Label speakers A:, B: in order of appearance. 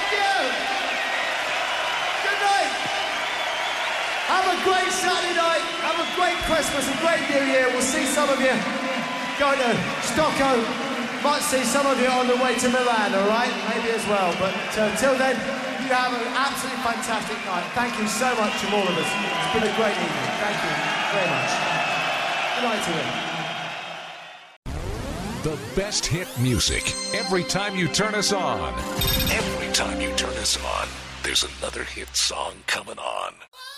A: Thank you. Good night. Have a great Saturday night. Have a great Christmas, a great New Year. We'll see some of you going to Stockholm. Might see some of you on the way to Milan, all right? Maybe as well. But until then, you have an absolutely fantastic night. Thank you so much from all of us. It's been a great evening. Thank you very much. Good night to you.
B: The best hit music every time you turn us on. Every time you turn us on, there's another hit song coming on.